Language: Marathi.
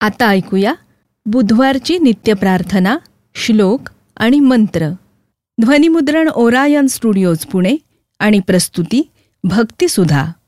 आता ऐकूया बुधवारची नित्यप्रार्थना, श्लोक आणि मंत्र. ध्वनिमुद्रण ओरायन स्टुडिओज पुणे आणि प्रस्तुती भक्तिसुधा.